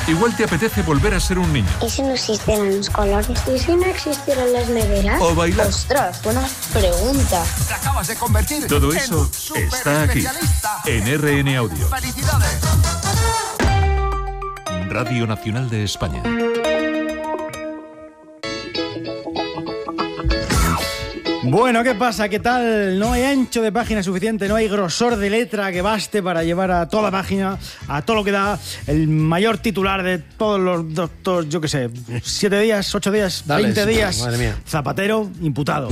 Igual te apetece volver a ser un niño. ¿Y si no existieran los colores? ¿Y si no existieran las neveras? O bailar. ¡Ostras, buena pregunta! Te acabas de convertir Todo en eso un está aquí, superespecialista. en RN Audio. ¡Felicidades! Radio Nacional de España. Bueno, ¿qué pasa? ¿Qué tal? No hay ancho de página suficiente, no hay grosor de letra que baste para llevar a toda página, a todo lo que da, el mayor titular de todos los doctores, yo qué sé, 7 días, 8 días, Dale, 20 días. madre mía. Zapatero, imputado.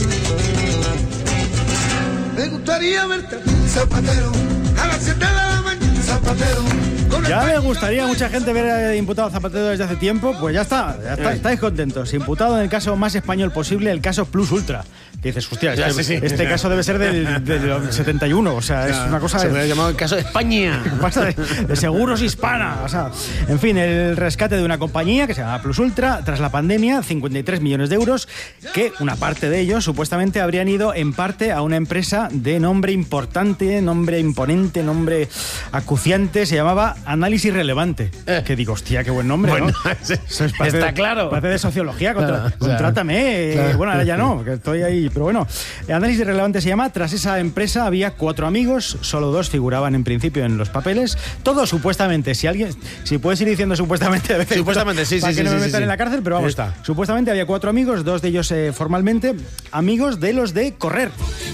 Me gustaría verte, Zapatero, a las 7 de la mañana, Zapatero. Ya me gustaría a mucha gente ver imputado a Zapatero desde hace tiempo, pues ya está, estáis contentos. Imputado en el caso más español posible, el caso Plus Ultra. Que dices, hostia, este caso debe ser del 71, o sea, es una cosa... Se me ha llamado el caso de España. Pasa de Seguros Hispana, o sea, en fin, el rescate de una compañía que se llama Plus Ultra, tras la pandemia, 53 millones de euros, que una parte de ellos supuestamente habrían ido en parte a una empresa de nombre importante, nombre imponente, nombre acuciante, se llamaba Análisis Relevante. Que digo, hostia, qué buen nombre, Bueno, ¿no? está claro. Parte de sociología, Claro, contrátame. claro. Bueno, ahora ya no, que estoy ahí, pero bueno. Análisis Relevante se llama. Tras esa empresa había 4 amigos, solo 2 figuraban en principio en los papeles. Todo supuestamente, si puedes ir diciendo supuestamente a veces, Supuestamente, sí, para sí, que no sí, me sí, metan sí. en la cárcel, pero vamos, Está. supuestamente había 4 amigos, 2 de ellos formalmente amigos de los de correr.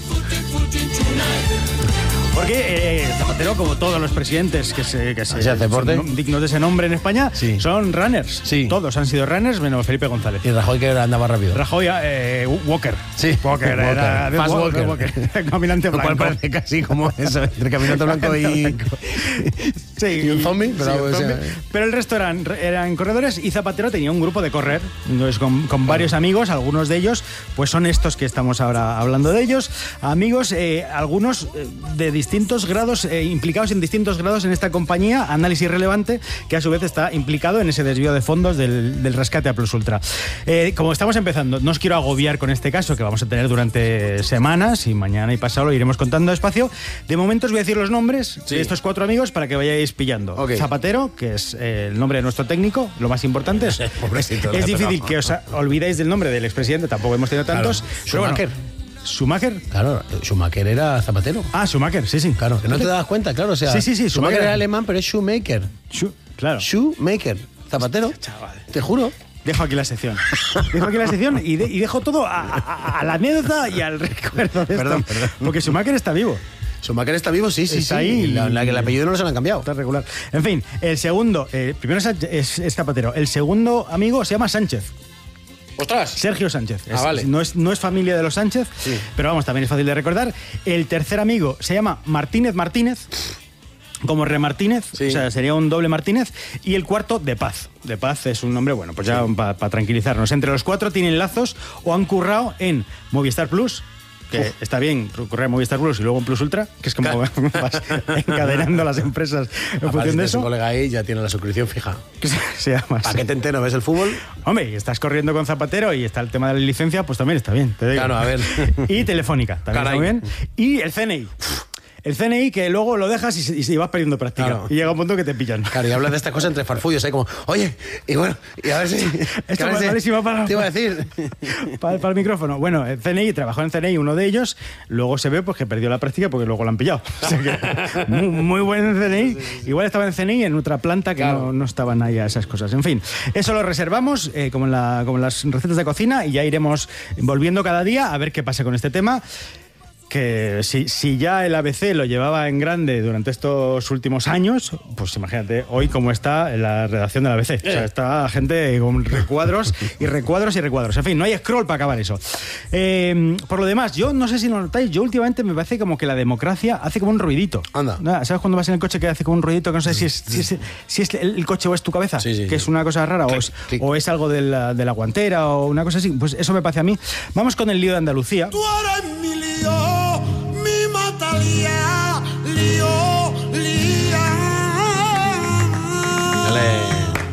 Porque Zapatero, como todos los presidentes que se hace deporte. son dignos de ese nombre en España, Sí. son runners. Sí. Todos han sido runners, menos Felipe González. Y Rajoy que andaba rápido. Rajoy, Walker. Sí. Walker. Era Walker. Fast Walker. Caminante Lo blanco. cual parece casi como eso, entre caminante blanco y... Sí, y un zombie, pero, sí, o sea, pero el resto eran corredores y Zapatero tenía un grupo de correr, entonces con varios amigos, algunos de ellos pues son estos que estamos ahora hablando de ellos, amigos, algunos de distintos grados, implicados en distintos grados en esta compañía, Análisis Relevante, que a su vez está implicado en ese desvío de fondos del rescate a Plus Ultra. Como estamos empezando, no os quiero agobiar con este caso que vamos a tener durante semanas y mañana y pasado lo iremos contando despacio. De momento os voy a decir los nombres de estos 4 amigos para que vayáis pillando. Ok. Zapatero, que es el nombre de nuestro técnico, lo más importante es, Pobrecito, es difícil pero- que os olvidéis del nombre del expresidente, tampoco hemos tenido tantos. Claro. Pero bueno, Schumacher. ¿Schumacher? Claro, Schumacher era Zapatero. Ah, Schumacher, sí. Claro, que no te das cuenta, claro, o sea... Sí, Schumacher Schumacher. era alemán, pero es Shoemaker. Claro. Shoemaker. Zapatero. Chaval. Te juro. Dejo aquí la sección. Y dejo todo a la anécdota y al recuerdo de esto. Perdón. Porque Schumacher está vivo. Schumacher está vivo, sí. Está ahí. La que el apellido no lo se lo han cambiado. Está regular. En fin, el segundo, primero es Zapatero. El segundo amigo se llama Sánchez. ¡Ostras! Sergio Sánchez. Vale. No es familia de los Sánchez, Sí. pero vamos, también es fácil de recordar. El tercer amigo se llama Martínez, como Remartínez, Sí. o sea, sería un doble Martínez. Y el cuarto, De Paz. De Paz es un nombre, bueno, pues ya para tranquilizarnos. Entre los 4 tienen lazos o han currado en Movistar Plus, que está bien currar en Movistar Plus y luego en Plus Ultra, que es como vas encadenando las empresas en función Aparte de de su eso. colega ahí ya tiene la suscripción fija. Que se llama ¿Para así. qué te entero? ¿Ves el fútbol? Hombre, y estás corriendo con Zapatero y está el tema de la licencia, pues también está bien. Te digo. Claro, a ver. Y Telefónica, también Caray. está muy bien. Y el CNI. El CNI que luego lo dejas y vas perdiendo práctica. Claro. Y llega un punto que te pillan. Claro, y hablas de estas cosas entre farfullos, ahí como, oye, y bueno, y a ver si... Esto a ver es si- malísimo para... Te iba a decir. Para el micrófono. Bueno, el CNI, trabajó en CNI, uno de ellos. Luego se ve pues, que perdió la práctica porque luego lo han pillado. O sea que, muy buen en CNI. Igual estaba en CNI en otra planta que Claro. no estaban ahí a esas cosas. En fin, eso lo reservamos como en las recetas de cocina y ya iremos volviendo cada día a ver qué pasa con este tema. Que si ya el ABC lo llevaba en grande durante estos últimos años, pues imagínate hoy cómo está en la redacción del ABC. O sea, está gente con recuadros y recuadros y recuadros. En fin, no hay scroll para acabar eso. Por lo demás, yo no sé si lo notáis, yo últimamente me parece como que la democracia hace como un ruidito. Anda. ¿Sabes cuando vas en el coche que hace como un ruidito que no sé si es el coche o es tu cabeza? Sí, sí, que sí. es una cosa rara, Clic, clic. o es algo de la guantera o una cosa así. Pues eso me parece a mí. Vamos con el lío de Andalucía. Tú eres mi lío, mi matalía, lío.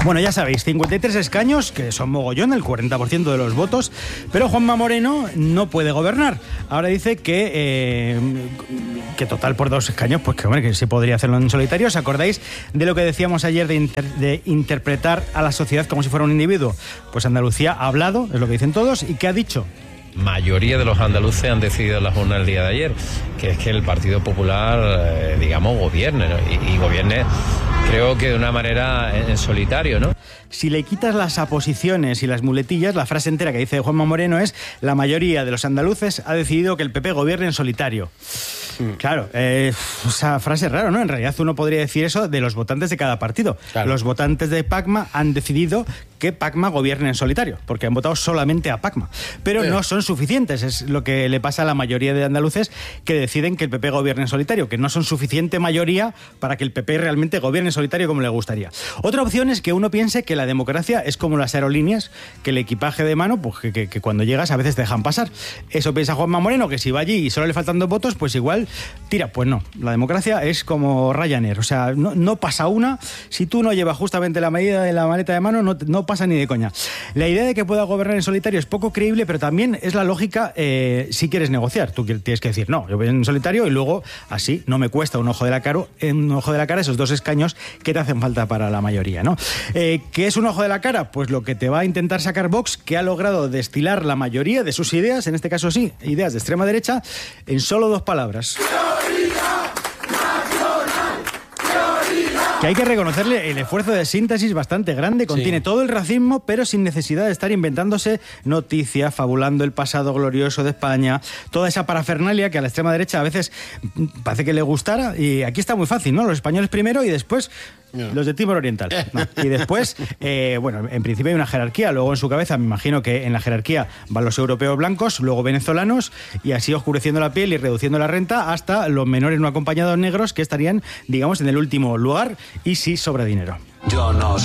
Bueno, ya sabéis, 53 escaños, que son mogollón, el 40% de los votos, pero Juanma Moreno no puede gobernar. Ahora dice que total por 2 escaños, pues que hombre, que se podría hacerlo en solitario. ¿Os acordáis de lo que decíamos ayer de interpretar a la sociedad como si fuera un individuo? Pues Andalucía ha hablado, es lo que dicen todos, ¿y qué ha dicho? Mayoría de los andaluces han decidido en las urnas el día de ayer, que es que el Partido Popular, digamos, gobierne, ¿no? y gobierne, creo que de una manera en solitario, ¿no? Si le quitas las aposiciones y las muletillas, la frase entera que dice Juanma Moreno es: la mayoría de los andaluces ha decidido que el PP gobierne en solitario. Claro, esa frase es rara, ¿no? En realidad uno podría decir eso de los votantes de cada partido. Claro. Los votantes de Pacma han decidido que Pacma gobierne en solitario, porque han votado solamente a Pacma. Pero no son suficientes, es lo que le pasa a la mayoría de andaluces que deciden que el PP gobierne en solitario, que no son suficiente mayoría para que el PP realmente gobierne en solitario como le gustaría. Otra opción es que uno piense que la democracia es como las aerolíneas, que el equipaje de mano, pues que cuando llegas a veces te dejan pasar. Eso piensa Juanma Moreno, que si va allí y solo le faltan 2 votos, pues igual tira. Pues no, la democracia es como Ryanair, o sea, no pasa una. Si tú no llevas justamente la medida de la maleta de mano, no pasa ni de coña. La idea de que pueda gobernar en solitario es poco creíble, pero también es la lógica si quieres negociar. Tú tienes que decir, no, yo voy en solitario y luego así no me cuesta un ojo de la cara esos 2 escaños que te hacen falta para la mayoría, ¿no? ¿Qué es un ojo de la cara? Pues lo que te va a intentar sacar Vox, que ha logrado destilar la mayoría de sus ideas, en este caso sí, ideas de extrema derecha, en solo 2 palabras. Que hay que reconocerle el esfuerzo de síntesis bastante grande, contiene todo el racismo, pero sin necesidad de estar inventándose noticias, fabulando el pasado glorioso de España, toda esa parafernalia que a la extrema derecha a veces parece que le gustara, y aquí está muy fácil, ¿no? Los españoles primero y después los de Timor Oriental. No. Y después, bueno, en principio hay una jerarquía, luego en su cabeza me imagino que en la jerarquía van los europeos blancos, luego venezolanos, y así oscureciendo la piel y reduciendo la renta hasta los menores no acompañados negros, que estarían, digamos, en el último lugar, y sí sobra dinero. Yo no